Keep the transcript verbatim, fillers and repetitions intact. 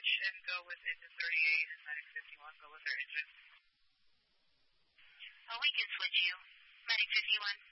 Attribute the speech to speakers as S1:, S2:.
S1: switch and go with engine thirty-eight and Medic fifty-one go with their engine?
S2: Well, we can switch you. Medic fifty-one.